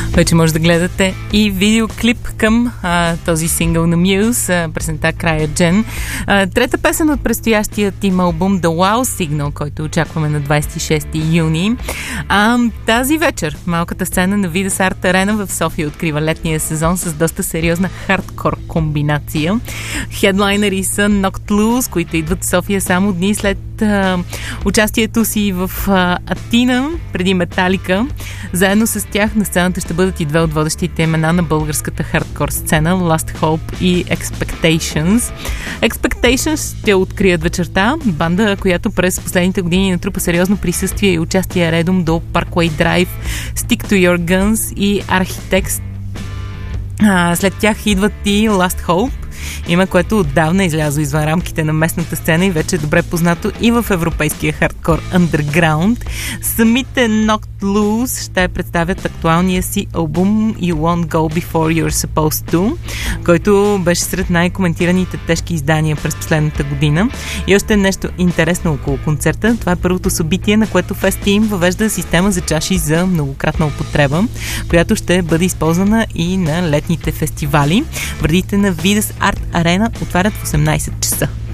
Вече може да гледате и видеоклип към този сингъл на Muse, пресента Края Джен. Трета песен от предстоящият им албум The Wow Signal, който очакваме на 26 юни. Тази вечер малката сцена на Видас Арт Арена в София открива летния сезон с доста сериозна хардкор комбинация. Хедлайнери са Knocked Loose, които идват в София само дни след участието си в Атина, преди Металика. Заедно с тях на сцената ще бъдат и две от водещите имена на българската хардкор сцена, Last Hope и Expectations. Expectations ще открият вечерта, банда, която през последните години натрупа сериозно присъствие и участие редом до Parkway Drive, Stick to Your Guns и Architects. След тях идват и Last Hope, име, което отдавна излязло извън рамките на местната сцена и вече е добре познато и в европейския хардкор underground. Самите Knocked Loose ще представят актуалния си албум You Won't Go Before You're Supposed To, който беше сред най-коментираните тежки издания през последната година. И още нещо интересно около концерта. Това е първото събитие, на което Fest въвежда система за чаши за многократна употреба, която ще бъде използвана и на летните фестивали. Вредите на Видас Арт Арена отварят в 18 часа.